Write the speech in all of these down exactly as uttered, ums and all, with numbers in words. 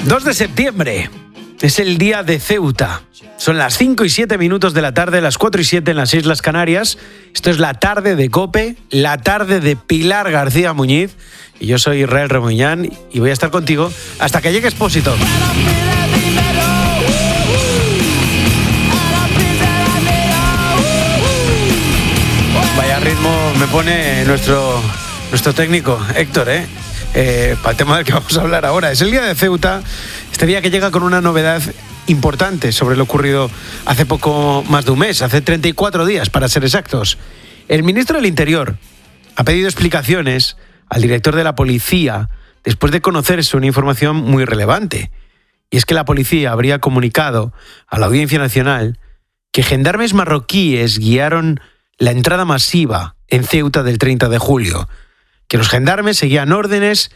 dos de septiembre, es el día de Ceuta. Son las cinco y siete minutos de la tarde, las cuatro y siete en las Islas Canarias. Esto es la tarde de COPE, la tarde de Pilar García Muñiz. Y yo soy Israel Remuñán y voy a estar contigo hasta que llegue Expósito. Vaya ritmo me pone nuestro, nuestro técnico, Héctor, ¿eh? Eh, para el tema del que vamos a hablar ahora. Es el día de Ceuta, este día que llega con una novedad importante sobre lo ocurrido hace poco más de un mes, hace treinta y cuatro días para ser exactos. El ministro del Interior ha pedido explicaciones al director de la policía después de conocerse una información muy relevante. Y es que la policía habría comunicado a la Audiencia Nacional que gendarmes marroquíes guiaron la entrada masiva en Ceuta del treinta de julio. Que los gendarmes seguían órdenes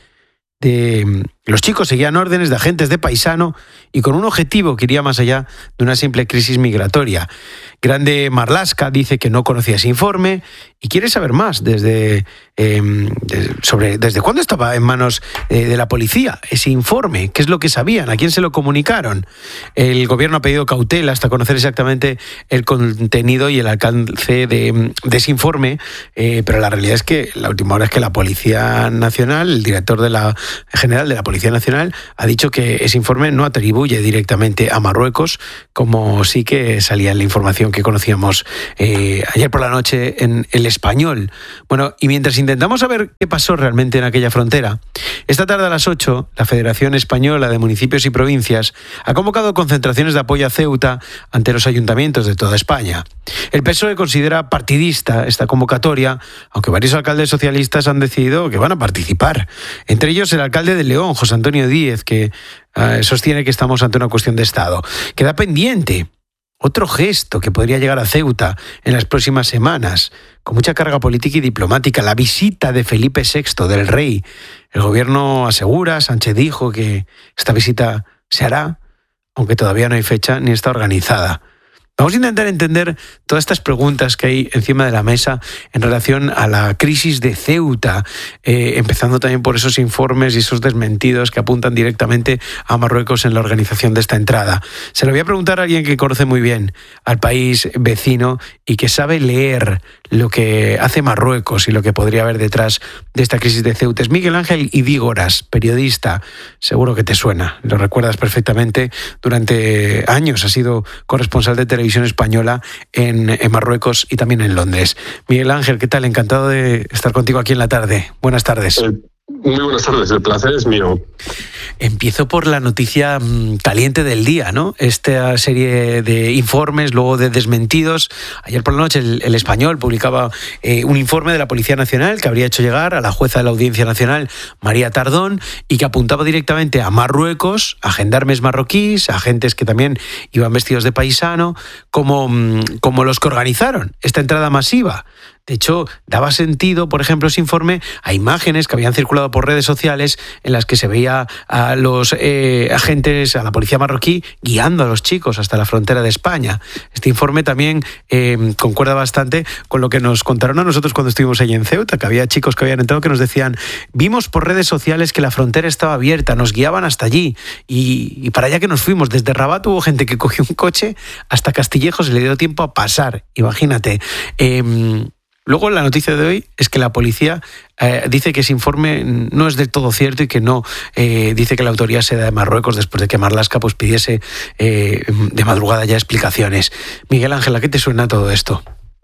de... Los chicos seguían órdenes de agentes de paisano y con un objetivo que iría más allá de una simple crisis migratoria. Grande Marlaska dice que no conocía ese informe y quiere saber más desde, eh, de, sobre desde cuándo estaba en manos eh, de la policía ese informe, qué es lo que sabían, a quién se lo comunicaron. El gobierno ha pedido cautela hasta conocer exactamente el contenido y el alcance de, de ese informe, eh, pero la realidad es que la última hora es que la Policía Nacional, el director de la general de la Policía Nacional, ha dicho que ese informe no atribuye directamente a Marruecos, como sí que salía en la información que conocíamos eh, ayer por la noche en El Español. Bueno, y mientras intentamos saber qué pasó realmente en aquella frontera, esta tarde a las ocho, la Federación Española de Municipios y Provincias ha convocado concentraciones de apoyo a Ceuta ante los ayuntamientos de toda España. El P S O E considera partidista esta convocatoria, aunque varios alcaldes socialistas han decidido que van a participar. Entre ellos el alcalde de León, José Antonio Díez, que eh, sostiene que estamos ante una cuestión de Estado. Queda pendiente otro gesto que podría llegar a Ceuta en las próximas semanas, con mucha carga política y diplomática, la visita de Felipe sexto, del rey. El gobierno asegura, Sánchez dijo que esta visita se hará, aunque todavía no hay fecha ni está organizada. Vamos a intentar entender todas estas preguntas que hay encima de la mesa en relación a la crisis de Ceuta, eh, empezando también por esos informes y esos desmentidos que apuntan directamente a Marruecos en la organización de esta entrada. Se lo voy a preguntar a alguien que conoce muy bien al país vecino y que sabe leer lo que hace Marruecos y lo que podría haber detrás de esta crisis de Ceuta. Es Miguel Ángel Idígoras, periodista. Seguro que te suena, lo recuerdas perfectamente. Durante años ha sido corresponsal de televisión española en, en Marruecos y también en Londres. Miguel Ángel, ¿qué tal? Encantado de estar contigo aquí en la tarde. Buenas tardes. Eh, muy buenas tardes, el placer es mío. Empiezo por la noticia caliente del día, ¿no? Esta serie de informes, luego de desmentidos. Ayer por la noche el, el Español publicaba eh, un informe de la Policía Nacional que habría hecho llegar a la jueza de la Audiencia Nacional, María Tardón, y que apuntaba directamente a Marruecos, a gendarmes marroquíes, a agentes que también iban vestidos de paisano, como, como los que organizaron esta entrada masiva. De hecho, daba sentido, por ejemplo, ese informe a imágenes que habían circulado por redes sociales en las que se veía a los eh, agentes, a la policía marroquí, guiando a los chicos hasta la frontera de España. Este informe también eh, concuerda bastante con lo que nos contaron a nosotros cuando estuvimos allí en Ceuta, que había chicos que habían entrado que nos decían: vimos por redes sociales que la frontera estaba abierta, nos guiaban hasta allí y, y para allá que nos fuimos. Desde Rabat hubo gente que cogió un coche hasta Castillejos y le dio tiempo a pasar, imagínate. Eh, Luego, la noticia de hoy es que la policía eh, dice que ese informe no es del todo cierto y que no eh, dice que la autoría sea de Marruecos después de que Marlaska pues, pidiese eh, de madrugada ya explicaciones. Miguel Ángel, ¿a qué te suena todo esto?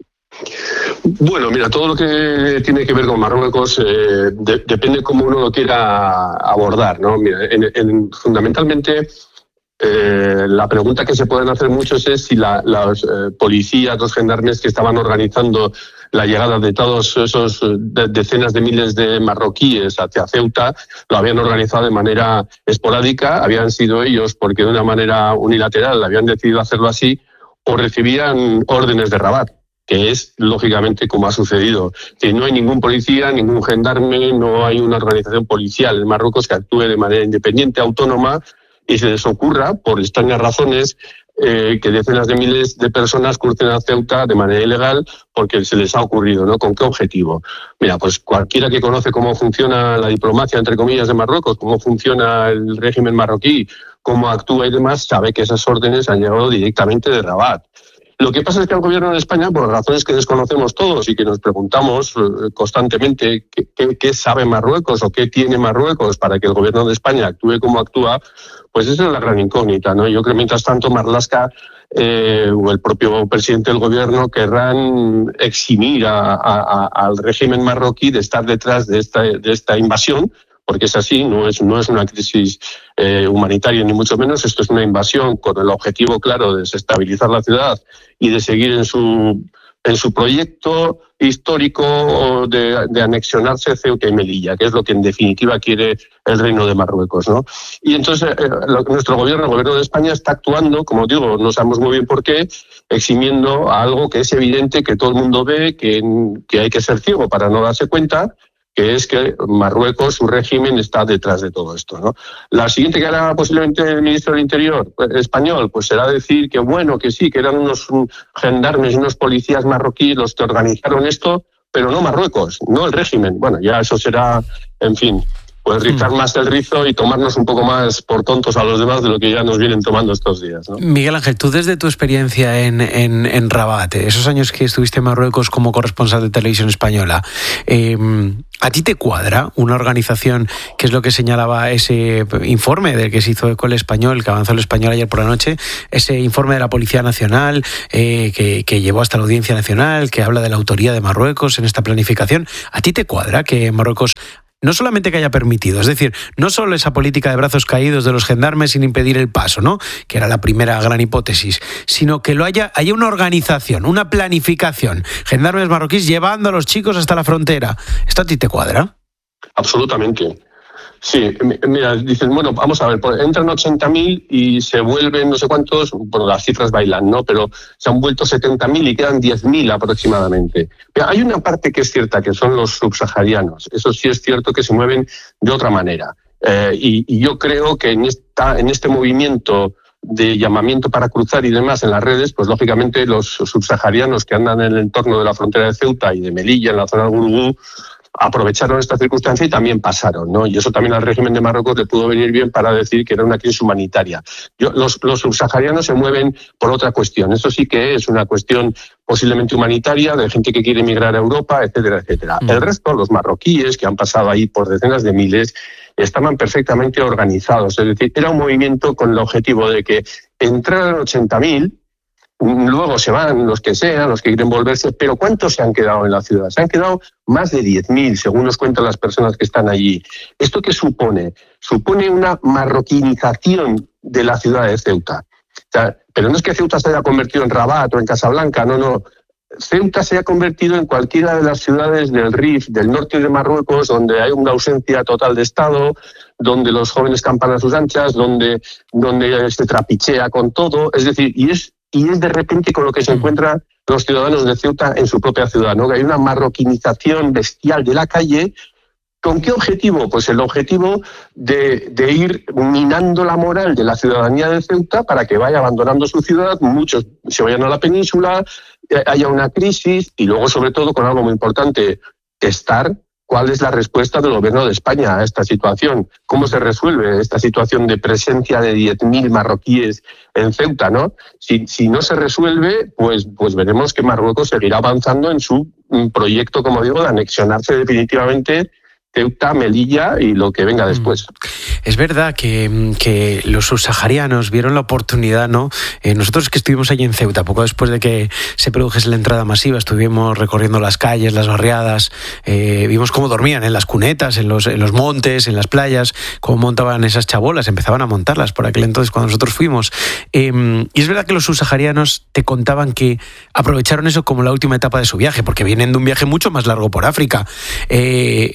Bueno, mira, todo lo que tiene que ver con Marruecos eh, de, depende cómo uno lo quiera abordar, ¿no? Mira, en, en, fundamentalmente... Eh, la pregunta que se pueden hacer muchos es si la, los eh, policías, los gendarmes que estaban organizando la llegada de todos esos de, decenas de miles de marroquíes hacia Ceuta lo habían organizado de manera esporádica, habían sido ellos porque de una manera unilateral habían decidido hacerlo así, o recibían órdenes de Rabat, que es lógicamente como ha sucedido. Que no hay ningún policía, ningún gendarme, no hay una organización policial en Marruecos que actúe de manera independiente, autónoma, y se les ocurra, por extrañas razones, eh, que decenas de miles de personas crucen a Ceuta de manera ilegal porque se les ha ocurrido, ¿no? ¿Con qué objetivo? Mira, pues cualquiera que conoce cómo funciona la diplomacia, entre comillas, de Marruecos, cómo funciona el régimen marroquí, cómo actúa y demás, sabe que esas órdenes han llegado directamente de Rabat. Lo que pasa es que el gobierno de España, por razones que desconocemos todos y que nos preguntamos eh, constantemente qué, qué, qué sabe Marruecos o qué tiene Marruecos para que el gobierno de España actúe como actúa, pues esa es la gran incógnita, ¿no? Yo creo que mientras tanto Marlaska eh, o el propio presidente del gobierno querrán eximir a, a, a, al régimen marroquí de estar detrás de esta, de esta invasión, porque es así, no es, no es una crisis eh, humanitaria ni mucho menos, esto es una invasión con el objetivo claro de desestabilizar la ciudad y de seguir en su, en su proyecto histórico de, de anexionarse Ceuta y Melilla, que es lo que en definitiva quiere el Reino de Marruecos, ¿no? Y entonces eh, lo, nuestro gobierno, el gobierno de España, está actuando, como digo, no sabemos muy bien por qué, eximiendo a algo que es evidente, que todo el mundo ve, que, que hay que ser ciego para no darse cuenta, que es que Marruecos, su régimen, está detrás de todo esto, ¿no? La siguiente que hará posiblemente el ministro del Interior español, pues será decir que bueno, que sí, que eran unos gendarmes y unos policías marroquíes los que organizaron esto, pero no Marruecos, no el régimen. Bueno, ya eso será, en fin, pues rizar más el rizo y tomarnos un poco más por tontos a los demás de lo que ya nos vienen tomando estos días, ¿no? Miguel Ángel, tú desde tu experiencia en, en, en Rabat, esos años que estuviste en Marruecos como corresponsal de Televisión Española, eh, ¿a ti te cuadra una organización, que es lo que señalaba ese informe del que se hizo eco el Español, que avanzó el Español ayer por la noche, ese informe de la Policía Nacional eh, que, que llevó hasta la Audiencia Nacional, que habla de la autoría de Marruecos en esta planificación? ¿A ti te cuadra que Marruecos no solamente que haya permitido, es decir, no solo esa política de brazos caídos de los gendarmes sin impedir el paso, ¿no?, que era la primera gran hipótesis, sino que lo haya, haya una organización, una planificación, gendarmes marroquíes llevando a los chicos hasta la frontera? ¿Esto a ti te cuadra? Absolutamente. Sí, mira, dicen, bueno, vamos a ver, entran ochenta mil y se vuelven no sé cuántos, bueno, las cifras bailan, ¿no? Pero se han vuelto setenta mil y quedan diez mil aproximadamente. Pero hay una parte que es cierta, que son los subsaharianos. Eso sí es cierto que se mueven de otra manera. Eh, y, y yo creo que en, esta, en este movimiento de llamamiento para cruzar y demás en las redes, pues lógicamente los subsaharianos que andan en el entorno de la frontera de Ceuta y de Melilla, en la zona del Gurugú, aprovecharon esta circunstancia y también pasaron, ¿no? Y eso también al régimen de Marruecos le pudo venir bien para decir que era una crisis humanitaria. Yo, los, los subsaharianos se mueven por otra cuestión. Eso sí que es una cuestión posiblemente humanitaria, de gente que quiere emigrar a Europa, etcétera, etcétera. Mm. El resto, los marroquíes, que han pasado ahí por decenas de miles, estaban perfectamente organizados. Es decir, era un movimiento con el objetivo de que entraran ochenta mil, luego se van los que sean, los que quieren volverse, pero ¿cuántos se han quedado en la ciudad? Se han quedado más de diez mil, según nos cuentan las personas que están allí. ¿Esto qué supone? Supone una marroquinización de la ciudad de Ceuta. O sea, pero no es que Ceuta se haya convertido en Rabat o en Casablanca, no, no. Ceuta se ha convertido en cualquiera de las ciudades del Rif, del norte de Marruecos, donde hay una ausencia total de Estado, donde los jóvenes campan a sus anchas, donde, donde se trapichea con todo. Es decir, y es Y es de repente con lo que se encuentran los ciudadanos de Ceuta en su propia ciudad, ¿no? Que hay una marroquinización bestial de la calle. ¿Con qué objetivo? Pues el objetivo de, de ir minando la moral de la ciudadanía de Ceuta para que vaya abandonando su ciudad, muchos se vayan a la península, haya una crisis y luego, sobre todo, con algo muy importante, testar cuál es la respuesta del gobierno de España a esta situación. ¿Cómo se resuelve esta situación de presencia de diez mil marroquíes en Ceuta, ¿no? Si, si no se resuelve, pues, pues veremos que Marruecos seguirá avanzando en su proyecto, como digo, de anexionarse definitivamente Ceuta, Melilla y lo que venga después. Es verdad que, que los subsaharianos vieron la oportunidad, ¿no? Eh, nosotros que estuvimos allí en Ceuta, poco después de que se produjese la entrada masiva, estuvimos recorriendo las calles, las barriadas, eh, vimos cómo dormían en las cunetas, en los, en los montes, en las playas, cómo montaban esas chabolas, empezaban a montarlas por aquel entonces cuando nosotros fuimos. Eh, y es verdad que los subsaharianos te contaban que aprovecharon eso como la última etapa de su viaje, porque vienen de un viaje mucho más largo por África. Eh, es verdad también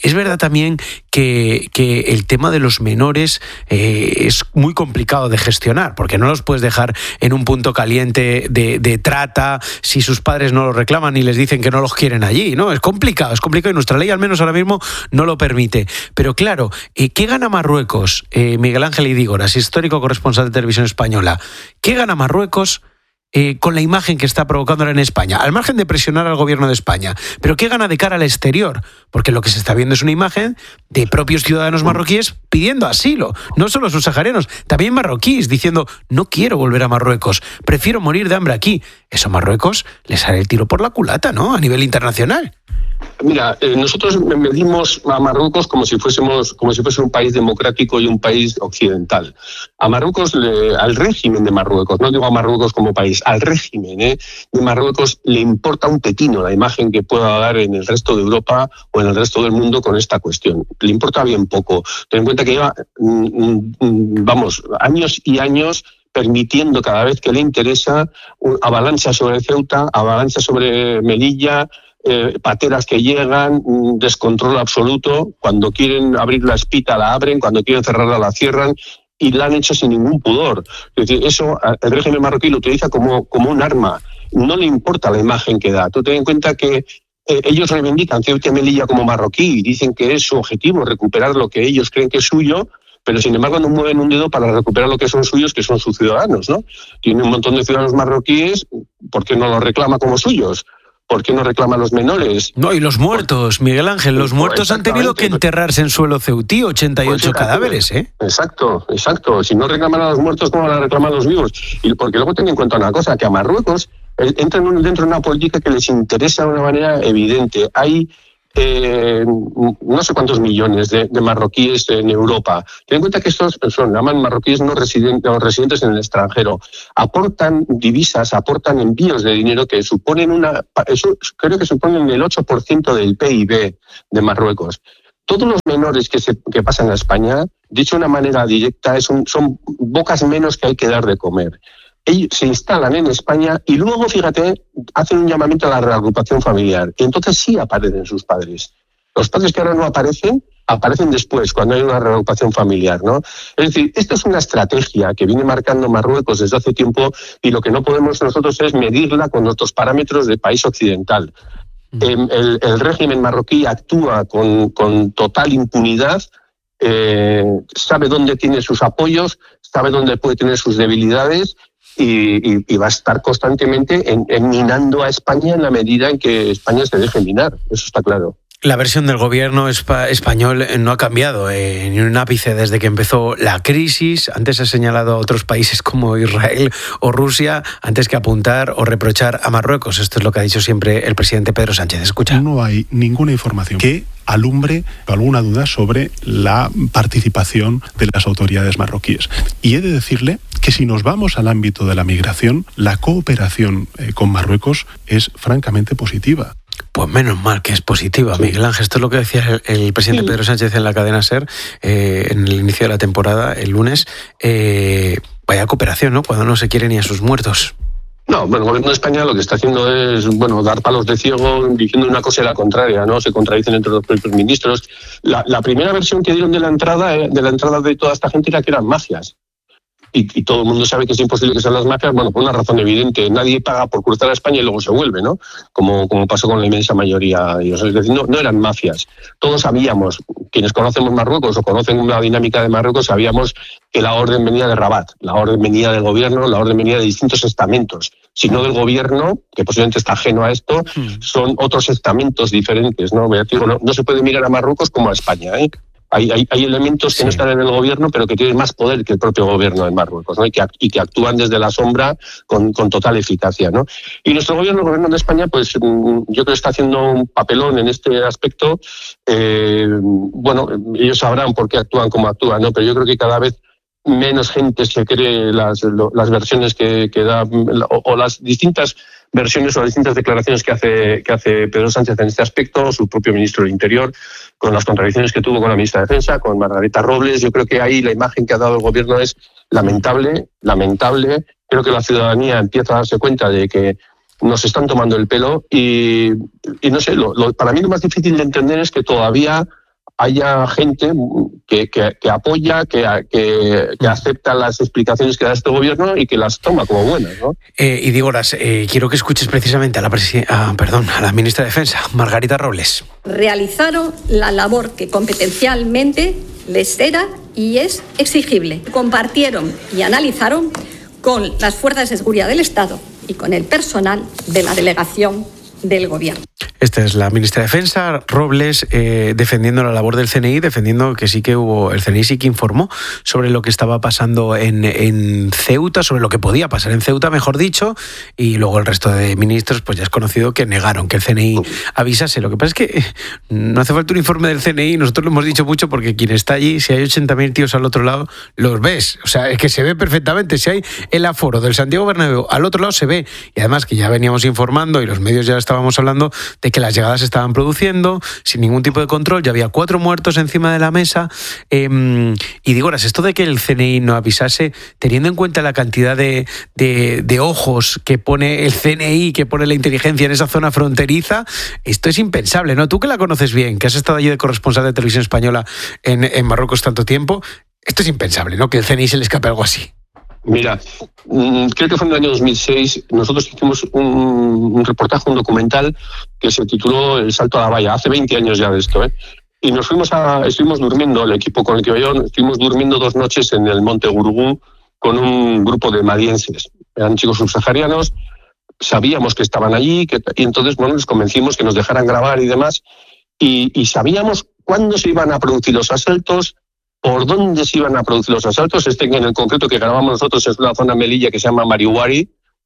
también que, que el tema de los menores eh, es muy complicado de gestionar, porque no los puedes dejar en un punto caliente de, de trata si sus padres no los reclaman y les dicen que no los quieren allí, ¿no? Es complicado, es complicado y nuestra ley al menos ahora mismo no lo permite. Pero claro, eh, ¿qué gana Marruecos? Eh, Miguel Ángel Idígoras, histórico corresponsal de Televisión Española. ¿Qué gana Marruecos Eh, con la imagen que está provocando en España, al margen de presionar al gobierno de España? Pero ¿qué gana de cara al exterior? Porque lo que se está viendo es una imagen de propios ciudadanos marroquíes pidiendo asilo, no solo subsaharianos, también marroquíes, diciendo no quiero volver a Marruecos, prefiero morir de hambre aquí. Eso a Marruecos les sale el tiro por la culata, ¿no? A nivel internacional. Mira, eh, nosotros medimos a Marruecos como si fuésemos, como si fuese un país democrático y un país occidental. A Marruecos, le, al régimen de Marruecos, no digo a Marruecos como país, al régimen eh, de Marruecos le importa un pepino la imagen que pueda dar en el resto de Europa o en el resto del mundo con esta cuestión. Le importa bien poco. Ten en cuenta que lleva, mm, vamos, años y años permitiendo cada vez que le interesa avalanchas sobre Ceuta, avalanchas sobre Melilla, Eh, pateras que llegan, un descontrol absoluto. Cuando quieren abrir la espita la abren, cuando quieren cerrarla la cierran, y la han hecho sin ningún pudor. Es decir, eso el régimen marroquí lo utiliza como, como un arma. No le importa la imagen que da. Tú ten en cuenta que eh, ellos reivindican Ceuta y Melilla como marroquí y dicen que es su objetivo recuperar lo que ellos creen que es suyo, pero sin embargo no mueven un dedo para recuperar lo que son suyos, que son sus ciudadanos, ¿no? Tiene un montón de ciudadanos marroquíes, ¿por qué no los reclama como suyos? ¿Por qué no reclaman los menores? No, y los muertos, Miguel Ángel, los muertos han tenido que enterrarse en suelo ceutí, ochenta y ocho pues cadáveres, ¿eh? Exacto, exacto. Si no reclaman a los muertos, ¿cómo van a reclamar a los vivos? Y porque luego ten en cuenta una cosa, que a Marruecos entran dentro de una política que les interesa de una manera evidente. Hay eh, no sé cuántos millones de, de marroquíes en Europa. Ten en cuenta que estos son, llaman marroquíes no residentes, no residentes en el extranjero. Aportan divisas, aportan envíos de dinero que suponen una, eso creo que suponen el ocho por ciento del P I B de Marruecos. Todos los menores que, se, que pasan a España, dicho de una manera directa, es un, son bocas menos que hay que dar de comer. Ellos se instalan en España y luego, fíjate, hacen un llamamiento a la reagrupación familiar. Y entonces sí aparecen sus padres. Los padres que ahora no aparecen, aparecen después, cuando hay una reagrupación familiar, ¿no? Es decir, esta es una estrategia que viene marcando Marruecos desde hace tiempo y lo que no podemos nosotros es medirla con nuestros parámetros de país occidental. Mm. El, el régimen marroquí actúa con, con total impunidad, eh, sabe dónde tiene sus apoyos, sabe dónde puede tener sus debilidades. Y, y, y va a estar constantemente en, en minando a España en la medida en que España se deje minar, eso está claro. La versión del gobierno espa- español no ha cambiado eh, ni un ápice desde que empezó la crisis. Antes ha señalado a otros países como Israel o Rusia antes que apuntar o reprochar a Marruecos. Esto es lo que ha dicho siempre el presidente Pedro Sánchez. Escucha. No hay ninguna información que alumbre alguna duda sobre la participación de las autoridades marroquíes. Y he de decirle que si nos vamos al ámbito de la migración, la cooperación eh, con Marruecos es francamente positiva. Pues menos mal que es positiva, sí. Miguel Ángel. Esto es lo que decía el, el presidente sí. Pedro Sánchez en la cadena SER eh, en el inicio de la temporada, el lunes. Eh, vaya cooperación, ¿no? Cuando no se quiere ni a sus muertos. No, bueno, el gobierno de España lo que está haciendo es, bueno, dar palos de ciego diciendo una cosa y la contraria, ¿no? Se contradicen entre los propios ministros. La, la primera versión que dieron de la entrada, eh, de la entrada de toda esta gente era que eran mafias. Y, y todo el mundo sabe que es imposible que sean las mafias, bueno, por una razón evidente. Nadie paga por cruzar a España y luego se vuelve, ¿no? Como, como pasó con la inmensa mayoría de ellos. Es decir, no, no eran mafias. Todos sabíamos, quienes conocemos Marruecos o conocen la dinámica de Marruecos, sabíamos que la orden venía de Rabat, la orden venía del gobierno, la orden venía de distintos estamentos. Si no del gobierno, que posiblemente está ajeno a esto, mm. son otros estamentos diferentes, ¿no? No, no se puede mirar a Marruecos como a España, ¿eh? Hay, hay, hay elementos que sí. no están en el gobierno, pero que tienen más poder que el propio gobierno en Marruecos, ¿no? Y que, y que actúan desde la sombra con, con total eficacia, ¿no? Y nuestro gobierno, el gobierno de España, pues yo creo que está haciendo un papelón en este aspecto. Eh, bueno, ellos sabrán por qué actúan como actúan, ¿no? Pero yo creo que cada vez menos gente se cree las, las versiones que, que da, o, o las distintas versiones o las distintas declaraciones que hace, que hace Pedro Sánchez en este aspecto, su propio ministro del Interior, con las contradicciones que tuvo con la ministra de Defensa, con Margarita Robles. Yo creo que ahí la imagen que ha dado el gobierno es lamentable, lamentable. Creo que la ciudadanía empieza a darse cuenta de que nos están tomando el pelo y, y no sé, lo, lo, para mí lo más difícil de entender es que todavía haya gente que, que, que apoya, que, que, que acepta las explicaciones que da este gobierno y que las toma como buenas, ¿no? Eh, y digo, eh, quiero que escuches precisamente a la, presi- a, perdón, a la ministra de Defensa, Margarita Robles. Realizaron la labor que competencialmente les era y es exigible. Compartieron y analizaron con las fuerzas de seguridad del Estado y con el personal de la delegación del gobierno. Esta es la ministra de Defensa, Robles, eh, defendiendo la labor del C N I, defendiendo que sí que hubo, el C N I sí que informó sobre lo que estaba pasando en, en Ceuta, sobre lo que podía pasar en Ceuta, mejor dicho, y luego el resto de ministros, pues ya es conocido que negaron que el C N I avisase. Lo que pasa es que no hace falta un informe del C N I, nosotros lo hemos dicho mucho porque quien está allí, si hay ochenta mil tíos al otro lado, los ves. O sea, es que se ve perfectamente. Si hay el aforo del Santiago Bernabéu al otro lado, se ve. Y además que ya veníamos informando y los medios ya estábamos hablando de que las llegadas se estaban produciendo sin ningún tipo de control, ya había cuatro muertos encima de la mesa. Eh, y digo, esto de que el C N I no avisase, teniendo en cuenta la cantidad de, de, de ojos que pone el C N I, que pone la inteligencia en esa zona fronteriza, esto es impensable, ¿no? Tú que la conoces bien, que has estado allí de corresponsal de Televisión Española en, en Marruecos tanto tiempo, esto es impensable, ¿no? Que el C N I se le escape algo así. Mira, creo que fue en el año dos mil seis, nosotros hicimos un, un reportaje, un documental que se tituló El salto a la valla, hace veinte años ya de esto, ¿eh? Y nos fuimos a, estuvimos durmiendo, el equipo con el que yo, estuvimos durmiendo dos noches en el Monte Gurugú con un grupo de malienses, eran chicos subsaharianos, sabíamos que estaban allí, que, y entonces, bueno, les convencimos que nos dejaran grabar y demás, y, y sabíamos cuándo se iban a producir los asaltos, por dónde se iban a producir los asaltos. Este en el concreto que grabamos nosotros es una zona Melilla que se llama Marihuari,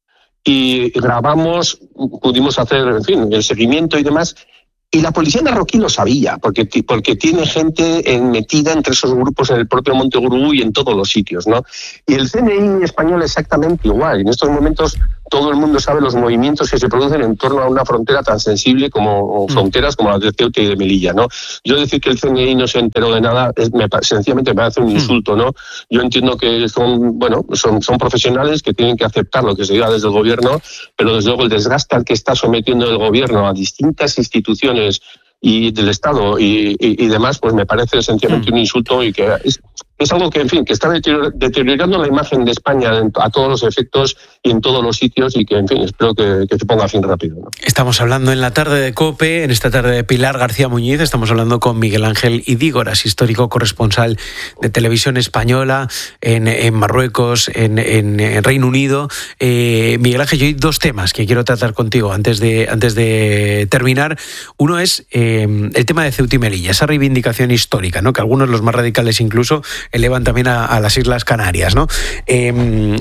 y grabamos, pudimos hacer, en fin, el seguimiento y demás, y la policía marroquí lo sabía, porque, porque tiene gente en, metida entre esos grupos en el propio Monte Gurugú y en todos los sitios, ¿no? Y el C N I español exactamente igual. En estos momentos todo el mundo sabe los movimientos que se producen en torno a una frontera tan sensible como mm. fronteras como las de Ceuta y de Melilla, ¿no? Yo decir que el C N I no se enteró de nada, es, me, sencillamente me parece un insulto, ¿no? Yo entiendo que son, bueno, son, son profesionales que tienen que aceptar lo que se diga desde el gobierno, pero desde luego el desgaste al que está sometiendo el gobierno a distintas instituciones y del Estado y, y, y demás, pues me parece sencillamente un insulto y que es, es algo que, en fin, que está deteriorando la imagen de España a todos los efectos y en todos los sitios y que, en fin, espero que, que se ponga fin rápido, ¿no? Estamos hablando en la tarde de COPE, en esta tarde de Pilar García Muñiz, estamos hablando con Miguel Ángel Idígoras, histórico corresponsal de Televisión Española en, en Marruecos, en, en, en Reino Unido. Eh, Miguel Ángel, yo hay dos temas que quiero tratar contigo antes de, antes de terminar. Uno es eh, el tema de Ceuta y Melilla, esa reivindicación histórica, ¿no? Que algunos, los más radicales incluso, elevan también a, a las Islas Canarias, ¿no? Eh,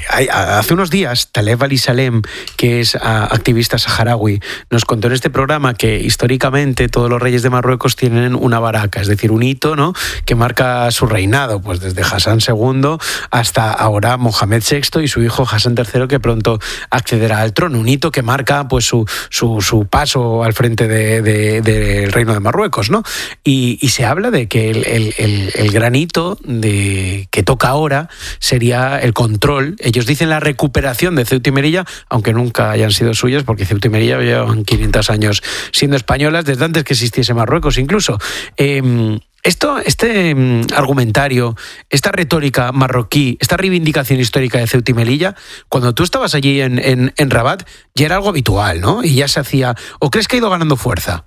Hace unos días, Taleb Ali Salem, que es activista saharaui, nos contó en este programa que históricamente todos los reyes de Marruecos tienen una baraca, es decir, un hito, ¿no?, que marca su reinado, pues desde Hassan segundo hasta ahora Mohamed sexto y su hijo Hassan tercero, que pronto accederá al trono. Un hito que marca pues su, su, su paso al frente de, de, del reino de Marruecos, ¿no? Y, y se habla de que el, el, el, el gran hito de, que toca ahora sería el control. Ellos dicen la recuperación de Ceuta y Melilla, aunque nunca hayan sido suyas, porque Ceuta y Melilla llevan quinientos años siendo españolas, desde antes que existiese Marruecos incluso. Eh, esto, este um, argumentario, esta retórica marroquí, esta reivindicación histórica de Ceuta y Melilla, cuando tú estabas allí en, en, en Rabat, ya era algo habitual, ¿no? Y ya se hacía... ¿O crees que ha ido ganando fuerza?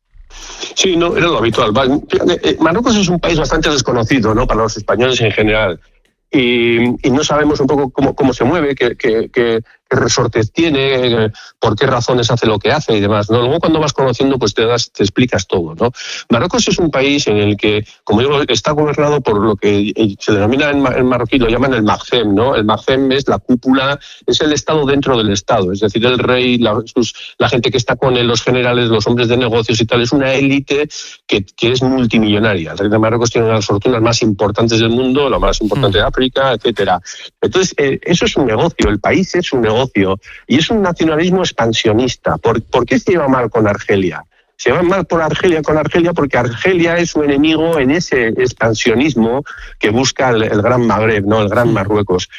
Sí, no, era lo habitual. Marruecos es un país bastante desconocido, ¿no?, para los españoles en general. Y, y no sabemos un poco cómo, cómo se mueve, qué, qué, qué, qué resortes tiene, por qué razones hace lo que hace y demás, ¿no? Luego cuando vas conociendo, pues te das, te explicas todo, ¿no? Marruecos es un país en el que, como digo, está gobernado por lo que se denomina en, en marroquí, lo llaman el Maghreb, ¿no? El Maghreb es la cúpula, es el Estado dentro del Estado, es decir, el rey, la, sus, la gente que está con él, los generales, los hombres de negocios y tal, es una élite que, que es multimillonaria. El rey de Marruecos tiene una de las fortunas más importantes del mundo, la más importante de África, etcétera. Entonces, eh, eso es un negocio, el país es un negocio. Y es un nacionalismo expansionista. ¿Por, ¿Por qué se lleva mal con Argelia? Se lleva mal por Argelia, con Argelia porque Argelia es su enemigo en ese expansionismo que busca el, el Gran Magreb, ¿no?, el Gran Marruecos.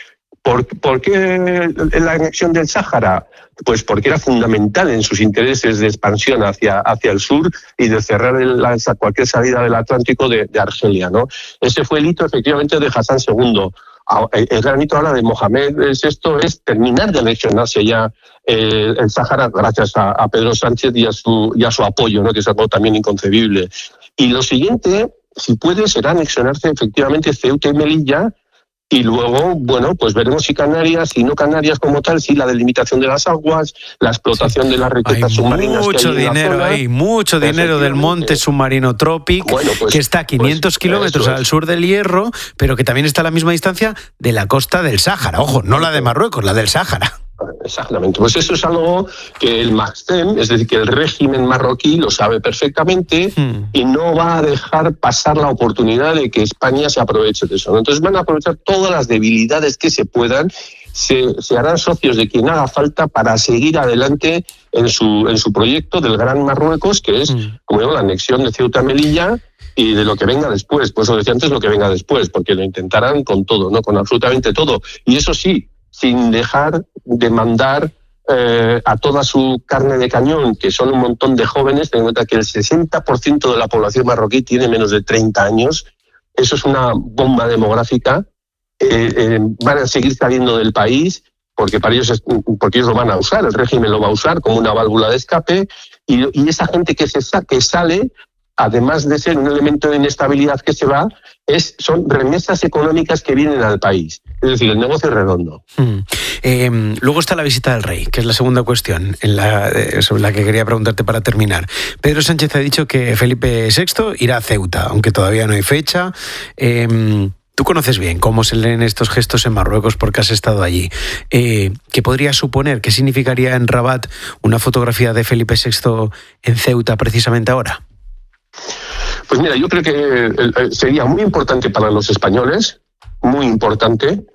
¿Por, ¿Por qué la anexión del Sáhara? Pues porque era fundamental en sus intereses de expansión hacia, hacia el sur y de cerrar el, la, cualquier salida del Atlántico de, de Argelia, ¿no? Ese fue el hito, efectivamente, de Hassan segundo. El gran hito ahora de Mohamed sexto es terminar de anexionarse ya eh, el Sáhara gracias a, a Pedro Sánchez y a su, y a su apoyo, ¿no? Que es algo también inconcebible. Y lo siguiente, si puede, será anexionarse efectivamente Ceuta y Melilla. Y luego, bueno, pues veremos si Canarias, si no Canarias como tal, si la delimitación de las aguas, la explotación sí. de las riquezas hay submarinas. Mucho que hay dinero en la zona. ahí, mucho dinero del monte submarino Tropic, bueno, pues, que está a quinientos pues, kilómetros al sur del Hierro, pero que también está a la misma distancia de la costa del Sáhara. Ojo, no la de Marruecos, la del Sáhara. Exactamente. Pues eso es algo que el Maxtem, es decir, que el régimen marroquí lo sabe perfectamente hmm. y no va a dejar pasar la oportunidad de que España se aproveche de eso. Entonces van a aprovechar todas las debilidades que se puedan, se, se harán socios de quien haga falta para seguir adelante en su, en su proyecto del Gran Marruecos, que es, hmm. como digo, la anexión de Ceuta y Melilla y de lo que venga después. Pues lo decía antes, lo que venga después, porque lo intentarán con todo, ¿no? Con absolutamente todo. Y eso sí, sin dejar de mandar eh, a toda su carne de cañón, que son un montón de jóvenes. Ten en cuenta que el sesenta por ciento de la población marroquí tiene menos de treinta años. Eso es una bomba demográfica. Eh, eh, van a seguir saliendo del país porque para ellos es, porque ellos lo van a usar, el régimen lo va a usar como una válvula de escape. Y, y esa gente que, se, que sale, además de ser un elemento de inestabilidad que se va, es, son remesas económicas que vienen al país. Es decir, el negocio es redondo. Mm. Eh, luego está la visita del rey, que es la segunda cuestión en la, eh, sobre la que quería preguntarte para terminar. Pedro Sánchez ha dicho que Felipe sexto irá a Ceuta, aunque todavía no hay fecha. Eh, Tú conoces bien cómo se leen estos gestos en Marruecos porque has estado allí. Eh, ¿Qué podría suponer? ¿Qué significaría en Rabat una fotografía de Felipe sexto en Ceuta precisamente ahora? Pues mira, yo creo que sería muy importante para los españoles, muy importante,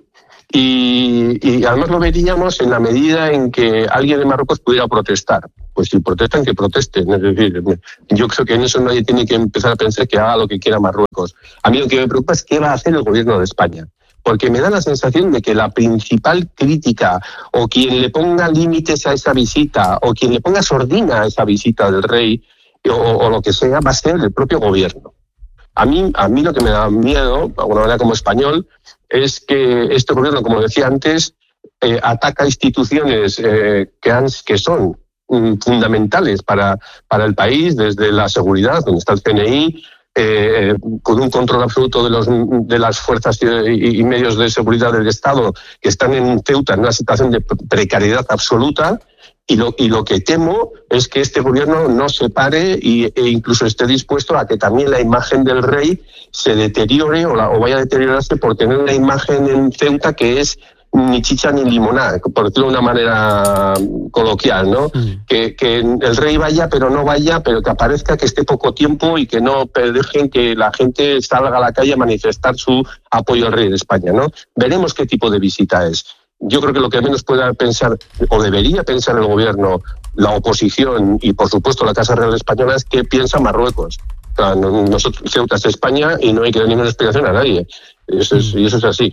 y, y además lo veríamos en la medida en que alguien de Marruecos pudiera protestar. Pues si protestan, que protesten. Es decir, yo creo que en eso nadie tiene que empezar a pensar que haga lo que quiera Marruecos. A mí lo que me preocupa es qué va a hacer el gobierno de España. Porque me da la sensación de que la principal crítica, o quien le ponga límites a esa visita, o quien le ponga sordina a esa visita del rey, o, o lo que sea, va a ser el propio gobierno. A mí, a mí lo que me da miedo, de alguna manera como español, es que este gobierno, como decía antes, eh, ataca instituciones eh, que, han, que son mm, fundamentales para, para el país, desde la seguridad, donde está el C N I, eh, con un control absoluto de, los, de las fuerzas y, y medios de seguridad del Estado que están en Ceuta en una situación de precariedad absoluta. Y lo, y lo que temo es que este gobierno no se pare y, e incluso esté dispuesto a que también la imagen del rey se deteriore o, la, o vaya a deteriorarse por tener una imagen en Ceuta que es ni chicha ni limonada, por decirlo de una manera coloquial, ¿no? Mm. Que, que el rey vaya pero no vaya, pero que aparezca, que esté poco tiempo y que no dejen que la gente salga a la calle a manifestar su apoyo al rey de España, ¿no? Veremos qué tipo de visita es. Yo creo que lo que menos pueda pensar, o debería pensar el gobierno, la oposición y, por supuesto, la Casa Real Española es qué piensa Marruecos. O sea, nosotros, Ceuta es España y no hay que dar ninguna explicación a nadie. Y eso es, y eso es así.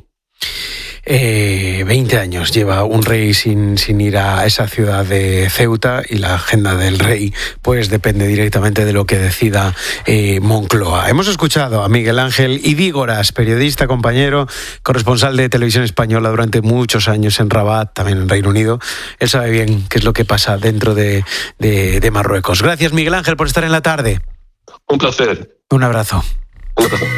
Eh, veinte años lleva un rey sin, sin ir a esa ciudad de Ceuta y la agenda del rey pues depende directamente de lo que decida eh, Moncloa. Hemos escuchado a Miguel Ángel Idígoras, periodista, compañero, corresponsal de Televisión Española durante muchos años en Rabat, también en Reino Unido. Él sabe bien qué es lo que pasa dentro de, de, de Marruecos. Gracias, Miguel Ángel, por estar en la tarde. Un placer. Un abrazo. Un abrazo.